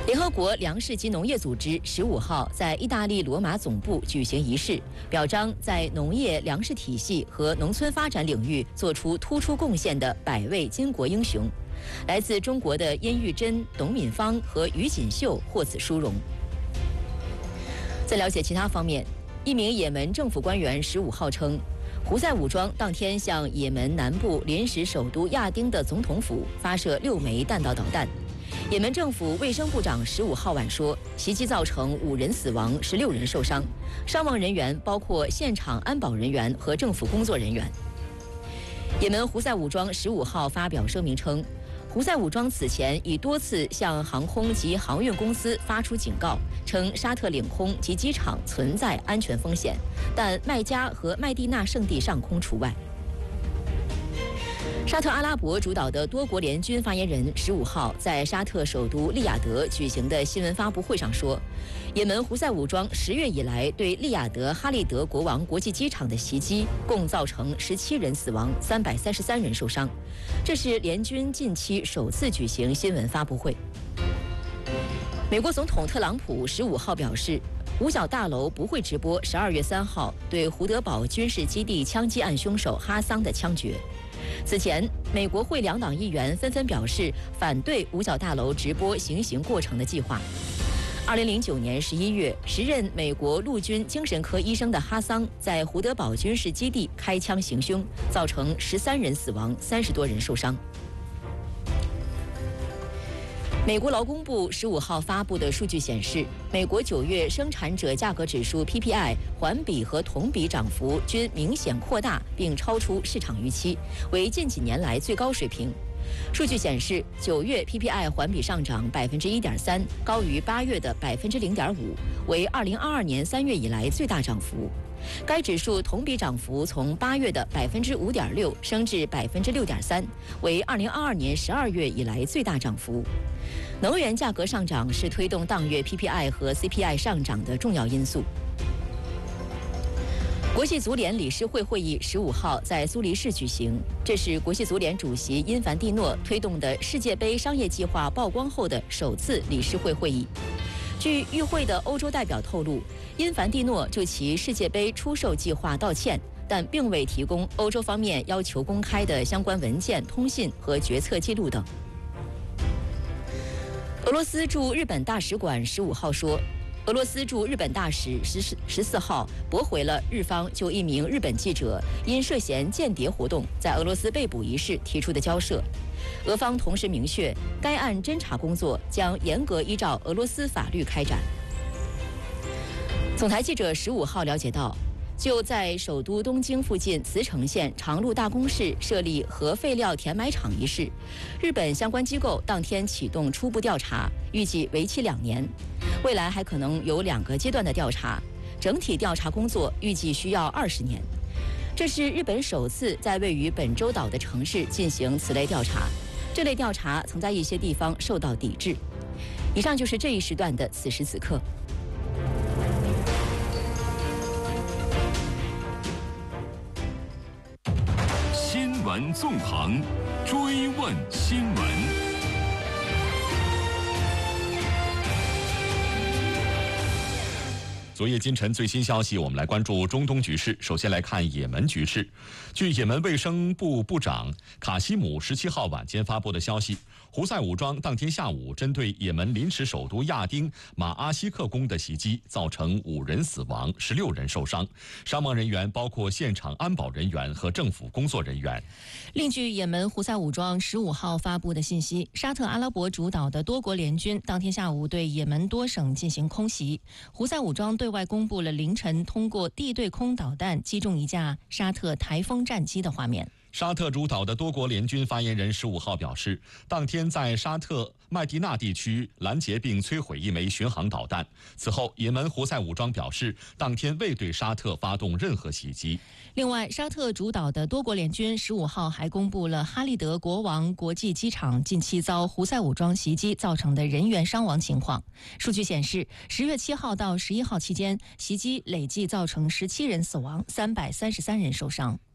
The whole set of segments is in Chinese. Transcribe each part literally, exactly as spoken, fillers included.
联合国粮食及农业组织十五号在意大利罗马总部举行仪式，表彰在农业粮食体系和农村发展领域做出突出贡献的百位巾帼英雄。来自中国的殷玉珍、董敏芳和于锦绣获此殊荣。在了解其他方面，一名也门政府官员十五号称，胡塞武装当天向也门南部临时首都亚丁的总统府发射六枚弹道导弹。也门政府卫生部长十五号晚说，袭击造成五人死亡，十六人受伤，伤亡人员包括现场安保人员和政府工作人员。也门胡塞武装十五号发表声明称，胡塞武装此前已多次向航空及航运公司发出警告，称沙特领空及机场存在安全风险，但麦加和麦地那圣地上空除外。沙特阿拉伯主导的多国联军发言人十五号在沙特首都利雅得举行的新闻发布会上说，也门胡塞武装十月以来对利雅得哈利德国王国际机场的袭击，共造成十七人死亡，三百三十三人受伤。这是联军近期首次举行新闻发布会。美国总统特朗普十五号表示，五角大楼不会直播十二月三号对胡德堡军事基地枪击案凶手哈桑的枪决。此前，美国会两党议员纷纷表示反对五角大楼直播行刑过程的计划。二零零九年十一月，时任美国陆军精神科医生的哈桑在胡德堡军事基地开枪行凶，造成十三人死亡，三十多人受伤。美国劳工部十五号发布的数据显示，美国九月生产者价格指数 P P I 环比和同比涨幅均明显扩大，并超出市场预期，为近几年来最高水平。数据显示，九月 P P I 环比上涨百分之一点三，高于八月的百分之零点五，为二零二二年三月以来最大涨幅。该指数同比涨幅从八月的百分之五点六升至百分之六点三，为二零二二年十二月以来最大涨幅。能源价格上涨是推动当月 P P I 和 C P I 上涨的重要因素。国际足联理事会会议十五号在苏黎世举行，这是国际足联主席因凡蒂诺推动的世界杯商业计划曝光后的首次理事会会议。据与会的欧洲代表透露，因凡蒂诺就其世界杯出售计划道歉，但并未提供欧洲方面要求公开的相关文件、通信和决策记录等。俄罗斯驻日本大使馆十五号说，俄罗斯驻日本大使十十四号驳回了日方就一名日本记者因涉嫌间谍活动在俄罗斯被捕一事提出的交涉。俄方同时明确，该案侦查工作将严格依照俄罗斯法律开展。总台记者十五号了解到，就在首都东京附近茨城县长鹿大宫市设立核废料填埋场一事，日本相关机构当天启动初步调查，预计为期两年，未来还可能有两个阶段的调查，整体调查工作预计需要二十年。这是日本首次在位于本州岛的城市进行此类调查，这类调查曾在一些地方受到抵制。以上就是这一时段的此时此刻。 新闻纵横，追问新闻。 昨夜今晨最新消息，我们来关注中东局势。首先来看也门局势。据也门卫生部部长卡西姆十七号晚间发布的消息，胡塞武装当天下午针对也门临时首都亚丁马阿西克宫的袭击，造成五人死亡，十六人受伤，伤亡人员包括现场安保人员和政府工作人员。 另据也门胡塞武装十五号发布的信息，沙特阿拉伯主导的多国联军当天下午对也门多省进行空袭，胡塞武装对外公布了凌晨通过地对空导弹击中一架沙特台风战机的画面。 沙特主导的多国联军发言人十五号表示，当天在沙特麦地那地区拦截并摧毁一枚巡航导弹。此后，也门胡塞武装表示，当天未对沙特发动任何袭击。 另外，沙特主导的多国联军十五号还公布了哈利德国王国际机场近期遭胡塞武装袭击造成的人员伤亡情况。数据显示，十月七号到十一号期间，袭击累计造成十七人死亡，三百三十三人受伤。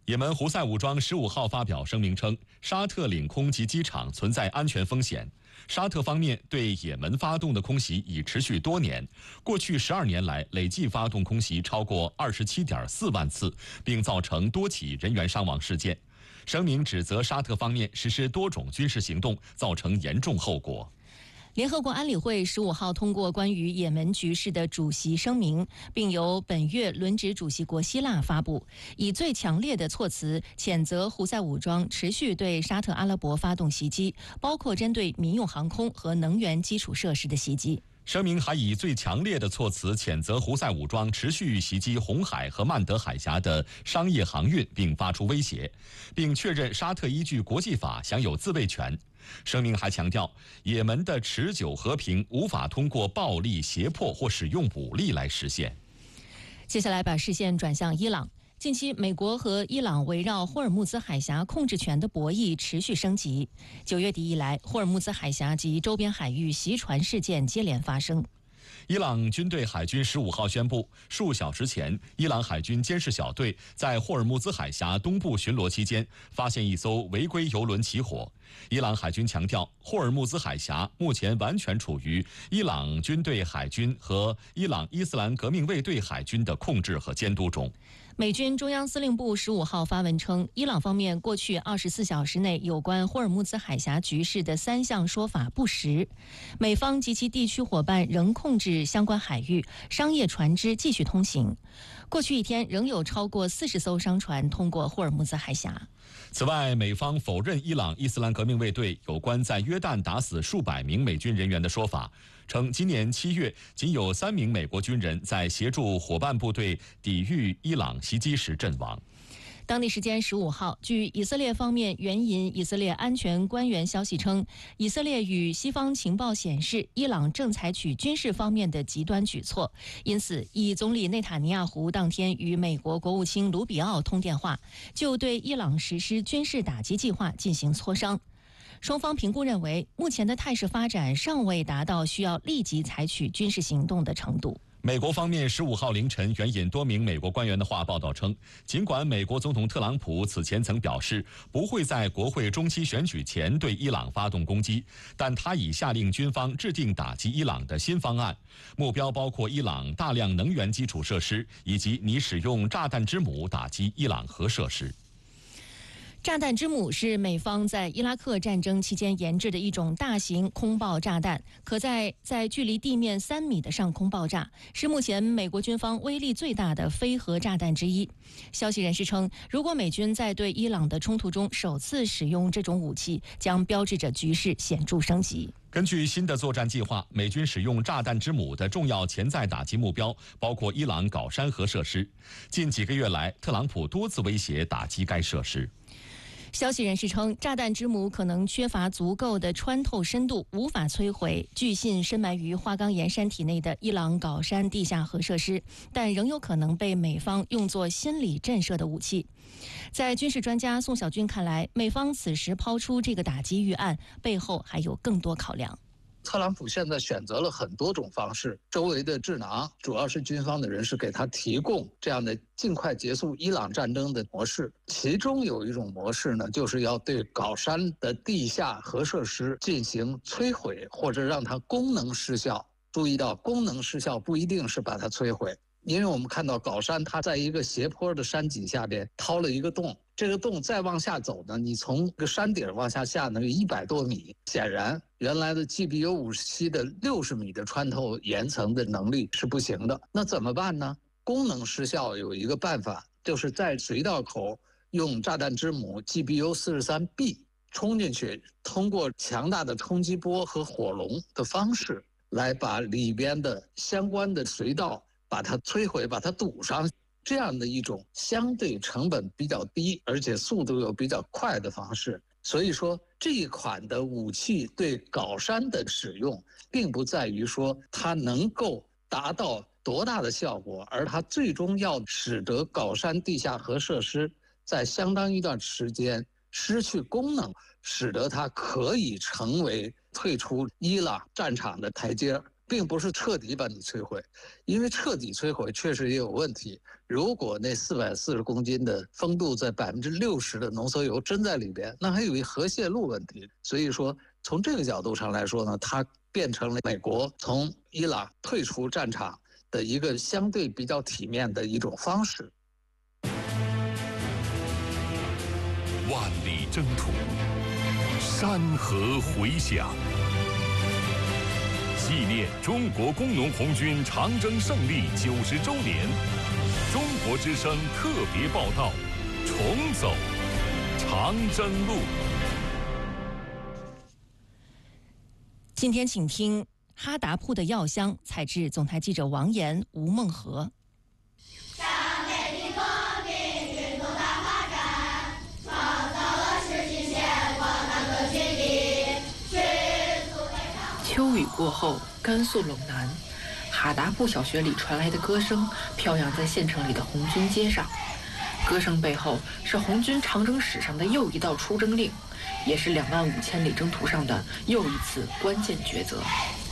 也门胡塞武装十五号发表声明称，沙特领空及机场存在安全风险。沙特方面对也门发动的空袭已持续多年，过去十二年来累计发动空袭超过二十七点四万次，并造成多起人员伤亡事件。声明指责沙特方面实施多种军事行动，造成严重后果。 联合国安理会十五号通过关于也门局势的主席声明，并由本月轮值主席国希腊发布，以最强烈的措辞谴责胡塞武装持续对沙特阿拉伯发动袭击，包括针对民用航空和能源基础设施的袭击。 声明还以最强烈的措辞谴责胡塞武装持续袭击红海和曼德海峡的商业航运，并发出威胁，并确认沙特依据国际法享有自卫权。声明还强调，也门的持久和平无法通过暴力、胁迫或使用武力来实现。 接下来把视线转向伊朗。近期，美国和伊朗围绕霍尔木兹海峡控制权的博弈持续升级。九月底以来，霍尔木兹海峡及周边海域袭船事件接连发生。 伊朗军队海军十五号宣布，数小时前，伊朗海军监视小队在霍尔木兹海峡东部巡逻期间，发现一艘违规油轮起火。伊朗海军强调，霍尔木兹海峡目前完全处于伊朗军队海军和伊朗伊斯兰革命卫队海军的控制和监督中。 美军中央司令部十五号发文称，伊朗方面过去二十四小时内有关霍尔木兹海峡局势的三项说法不实，美方及其地区伙伴仍控制相关海域，商业船只继续通行。过去一天，仍有超过四十艘商船通过霍尔木兹海峡。 此外，美方否认伊朗伊斯兰革命卫队有关在约旦打死数百名美军人员的说法，称今年七月仅有三名美国军人在协助伙伴部队抵御伊朗袭击时阵亡。 当地时间十五号，据以色列方面援引以色列安全官员消息称，以色列与西方情报显示，伊朗正采取军事方面的极端举措，因此，以总理内塔尼亚胡当天与美国国务卿卢比奥通电话，就对伊朗实施军事打击计划进行磋商。双方评估认为，目前的态势发展尚未达到需要立即采取军事行动的程度。 美国方面十五号凌晨援引多名美国官员的话报道称，尽管美国总统特朗普此前曾表示不会在国会中期选举前对伊朗发动攻击，但他已下令军方制定打击伊朗的新方案，目标包括伊朗大量能源基础设施，以及拟使用炸弹之母打击伊朗核设施。炸弹之母是美方在伊拉克战争期间研制的一种大型空爆炸弹，可在在距离地面三米的上空爆炸，是目前美国军方威力最大的非核炸弹之一。消息人士称，如果美军在对伊朗的冲突中首次使用这种武器，将标志着局势显著升级。根据新的作战计划，美军使用炸弹之母的重要潜在打击目标包括伊朗皋山核设施。近几个月来，特朗普多次威胁打击该设施。消息人士称，炸弹之母可能缺乏足够的穿透深度，无法摧毁据信深埋于花岗岩山体内的伊朗皋山地下核设施，但仍有可能被美方用作心理震慑的武器。在军事专家宋小军看来，美方此时抛出这个打击预案，背后还有更多考量。 特朗普现在选择了很多种方式，周围的智囊，主要是军方的人士给他提供这样的尽快结束伊朗战争的模式。其中有一种模式呢，就是要对皋山的地下核设施进行摧毁，或者让它功能失效。注意到，功能失效不一定是把它摧毁，因为我们看到皋山它在一个斜坡的山脊下边掏了一个洞，这个洞再往下走呢，你从这个山顶往下下呢有一百多米，显然原来的 G B U 五十七的六十米的穿透岩层的能力是不行的。那怎么办呢？功能失效有一个办法，就是在隧道口用炸弹之母 G B U 四十三 B 冲进去，通过强大的冲击波和火龙的方式来把里边的相关的隧道把它摧毁，把它堵上，这样的一种相对成本比较低，而且速度又比较快的方式。所以说，这一款的武器对皋山的使用，并不在于说它能够达到多大的效果，而它最终要使得皋山地下核设施在相当一段时间失去功能，使得它可以成为退出伊朗战场的台阶。 并不是彻底把你摧毁，因为彻底摧毁确实也有问题。如果那四百四十公斤的风度在百分之六十的浓缩铀真在里边，那还有一核泄漏问题。所以说，从这个角度上来说呢，它变成了美国从伊朗退出战场的一个相对比较体面的一种方式。 万里征途，山河回响。纪念中国工农红军长征胜利九十周年，中国之声特别报道：重走长征路。 今天请听哈达铺的药香，采自总台记者王岩、吴梦和。 秋雨过后，甘肃陇南哈达铺小学里传来的歌声飘扬在县城里的红军街上。歌声背后是红军长征史上的又一道出征令，也是两万五千里征途上的又一次关键抉择。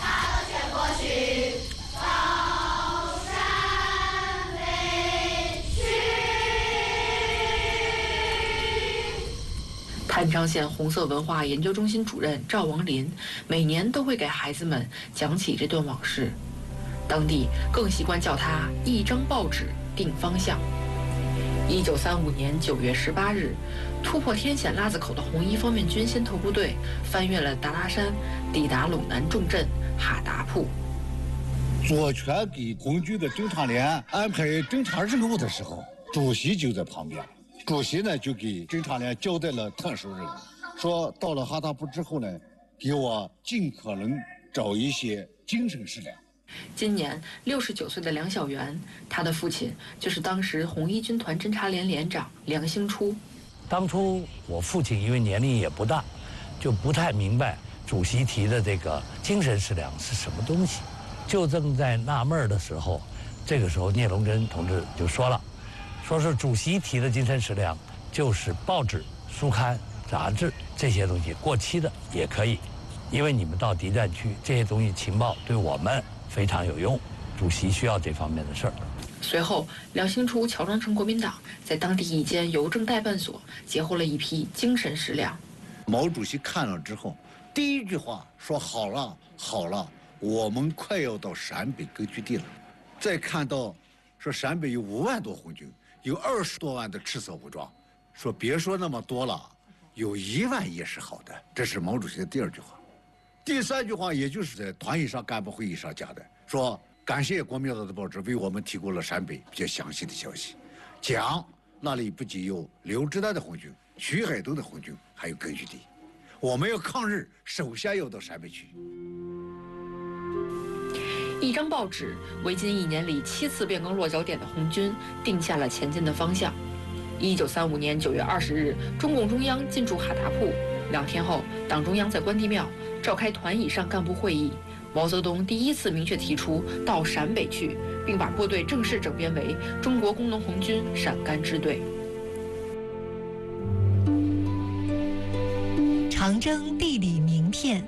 郯昌县红色文化研究中心主任赵王林每年都会给孩子们讲起这段往事，当地更习惯叫它一张报纸定方向。一九三五年九月十八日，突破天险腊子口的红一方面军先头部队翻越了达拉山，抵达陇南重镇哈达铺。 左权给红军的侦察连安排侦察任务的时候，主席就在旁边。主席呢就给侦察连交代了特殊任务，说到了哈达铺之后呢，给我尽可能找一些精神食粮。 今年六十九岁的梁小元，他的父亲就是当时红一军团侦察连连长梁兴初。 当初我父亲因为年龄也不大，就不太明白主席提的这个精神食粮是什么东西，就正在纳闷的时候，这个时候聂荣臻同志就说了。说是主席提的精神食粮，就是报纸、书刊、杂志这些东西，过期的也可以，因为你们到敌占区，这些东西情报对我们非常有用，主席需要这方面的事儿。 随后，梁兴初乔装成国民党，在当地一间邮政代办所截获了一批精神食粮。 毛主席看了之后，第一句话说：“好了，好了，我们快要到陕北根据地了。”再看到说陕北有五万多红军。有二十多万的赤色武装，说别说那么多了，有一万也是好的。这是毛主席的第二句话。第三句话，也就是在团以上干部会议上讲的，说感谢国民党的报纸为我们提供了陕北比较详细的消息，讲那里不仅有刘志丹的红军、徐海东的红军，还有根据地。我们要抗日，首先要到陕北去。 一张报纸为近一年里七次变更落脚点的红军定下了前进的方向。一九三五年九月二十日，中共中央进驻哈达铺。两天后，党中央在关帝庙召开团以上干部会议，毛泽东第一次明确提出到陕北去，并把部队正式整编为中国工农红军陕甘支队。 长征地理名片。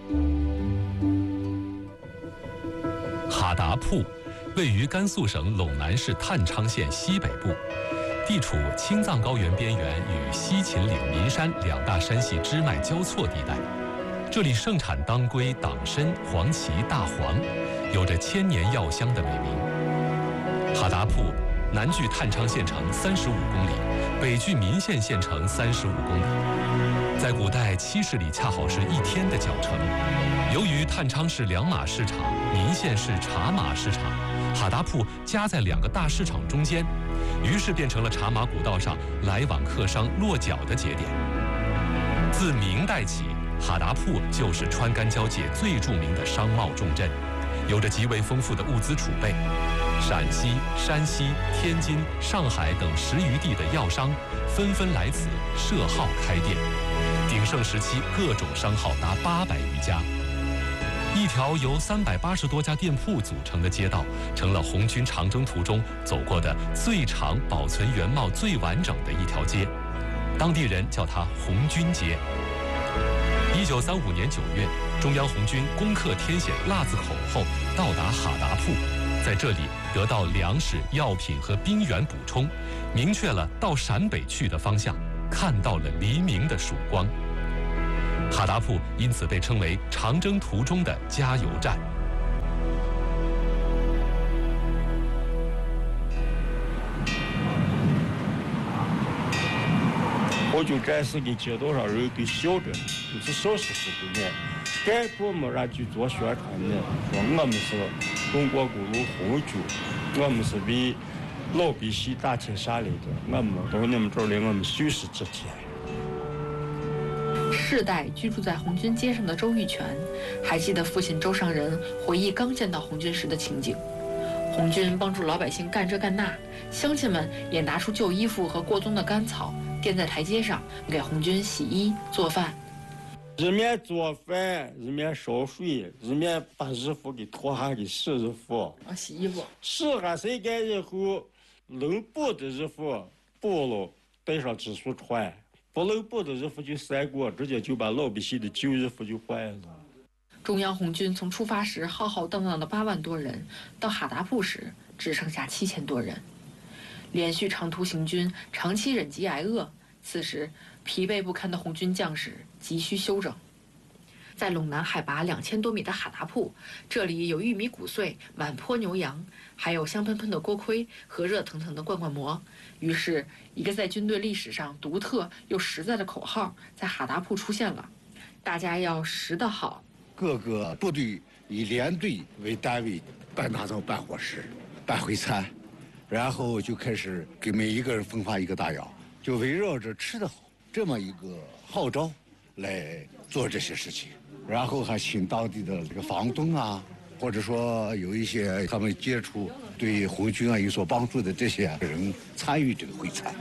哈达铺位于甘肃省陇南市郯昌县西北部，地处青藏高原边缘与西秦岭岷山两大山系支脉交错地带。这里盛产当归、党参、黄芪、大黄，有着千年药香的美名。哈达铺南距郯昌县城三十五公里，北距岷县县城三十五公里，在古代七十里恰好是一天的脚程。由于郯昌市两马市场，岷县市茶马市场，哈达铺夹在两个大市场中间，于是变成了茶马古道上来往客商落脚的节点。自明代起，哈达铺就是川甘交界最著名的商贸重镇，有着极为丰富的物资储备。陕西、山西、天津、上海等十余地的药商纷纷来此设号开店，鼎盛时期各种商号达八百余家。一条由三百八十多家店铺组成的街道，成了红军长征途中走过的最长、保存原貌最完整的一条街，当地人叫它红军街。一九九三五年九月，中央红军攻克天险腊子口后，到达哈达铺，在这里得到粮食、药品和兵源补充，明确了到陕北去的方向，看到了黎明的曙光。哈达铺因此被称为长征途中的加油站。 我就这是给街道上人给笑着，就是小时候的呢，干部没人去做宣传呢，说我们是中国公路红军，我们是为老百姓打天下来的，我们到你们这儿来，我们随时支持。 世代居住在红军街上的周玉泉，还记得父亲周尚仁回忆刚见到红军时的情景。红军帮助老百姓干这干那，乡亲们也拿出旧衣服和过冬的干草，垫在台阶上，给红军洗衣做饭。 一面做饭，一面烧水，一面把衣服给脱下给洗衣服。 啊，洗衣服。 洗下晒干以后，能补的衣服补了，带上技术穿。不能补的衣服就晒过，直接就把老百姓的旧衣服就换了。 中央红军从出发时浩浩荡荡的八万多人，到哈达铺时只剩下七千多人。连续长途行军，长期忍饥挨饿，此时疲惫不堪的红军将士急需休整。在陇南海拔两千多米的哈达铺，这里有玉米谷穗、满坡牛羊，还有香喷喷的锅盔和热腾腾的罐罐馍。于是，一个在军队历史上独特又实在的口号在哈达铺出现了：大家要食得好。 各个部队以连队为单位办打造办伙食、办会餐，然后就开始给每一个人分发一个大洋，就围绕着吃得好这么一个号召来做这些事情。然后还请当地的这个房东啊，或者说有一些他们接触对红军啊有所帮助的这些人参与这个会餐。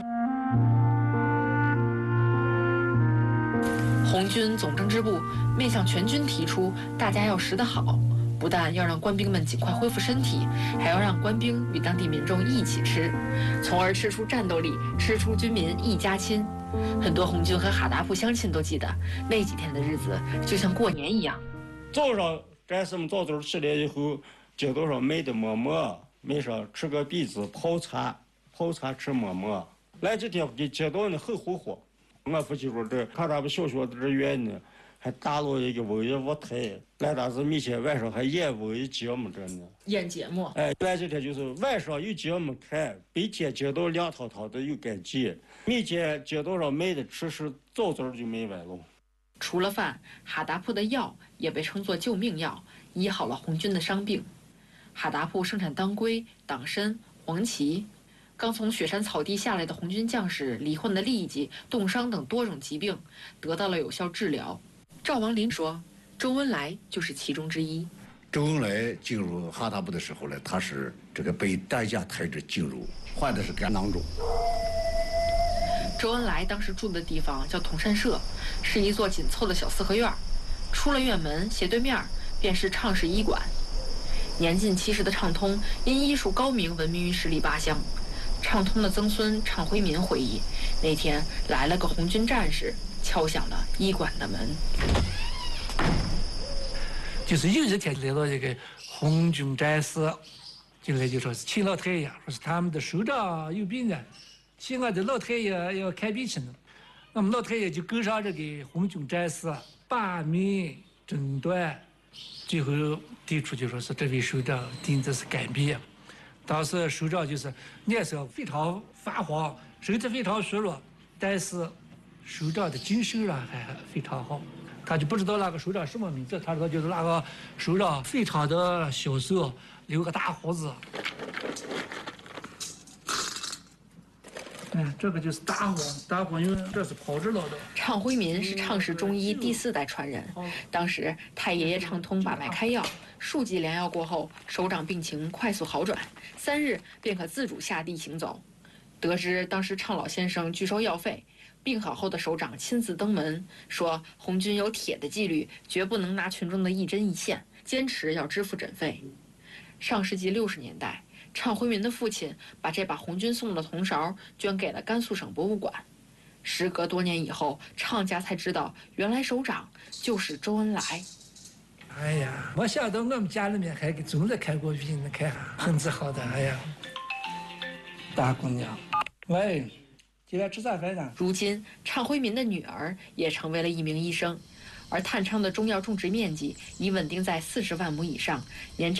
红军总政治部面向全军提出，大家要食得好，不但要让官兵们尽快恢复身体，还要让官兵与当地民众一起吃，从而吃出战斗力，吃出军民一家亲。很多红军和哈达铺乡亲都记得那几天的日子就像过年一样。 早上战士们早早起来以后，街道上卖的馍馍，卖上吃个篦子泡茶，泡茶吃馍馍。来这天给街道呢很火火。我父亲说这哈达铺小学的这院呢，还搭了一个文艺舞台，来当时每天晚上还演文艺节目着呢。 演节目。 哎，来这天就是晚上有节目看，白天街道亮堂堂的有干劲。每天街道上卖的吃食早早就卖完了。 除了饭，哈达铺的药也被称作救命药，医好了红军的伤病。哈达铺生产当归、党参、黄芪。刚从雪山草地下来的红军将士罹患的痢疾、冻伤等多种疾病，得到了有效治疗。赵王林说，周恩来就是其中之一。 周恩来进入哈达部的时候呢，他是这个被担架抬着进入，患的是肝囊肿。 周恩来当时住的地方叫同善社，是一座紧凑的小四合院。出了院门，斜对面便是畅氏医馆。年近七十的畅通因医术高明闻名于十里八乡。畅通的曾孙畅辉民回忆，那天来了个红军战士，敲响了医馆的门。 就是有一天来到一个红军战士，进来就说是请老太爷，说是他们的首长有病啊，请俺的老太爷要看病去呢。我们老太爷就跟上这个红军战士把脉诊断，最后提出就说是这位首长定的是肝病。当时首长就是脸色非常发黄，身体非常虚弱，但是首长的精神上还非常好。他就不知道那个首长什么名字，他知道就是那个首长非常的消瘦，留个大胡子。嗯，这个就是大黄，大黄因为这是炮制老的。 畅辉民是畅氏中医第四代传人，当时太爷爷畅通把脉开药，数剂良药过后，首长病情快速好转，三日便可自主下地行走。得知当时畅老先生拒收药费，病好后的首长亲自登门，说红军有铁的纪律，绝不能拿群众的一针一线，坚持要支付诊费。上世纪六十年代。畅辉民的父亲把这把红军送的铜勺捐给了甘肃省博物馆。 时隔多年以后，畅家才知道，原来首长就是周恩来。 哎呀，没想到我们家里面还给总的开过语音，看很自豪的。哎呀，大姑娘，喂，今天吃啥饭呢？ 如今，畅辉民的女儿也成为了一名医生，而探昌的中药种植面积已稳定在四十万亩以上，年产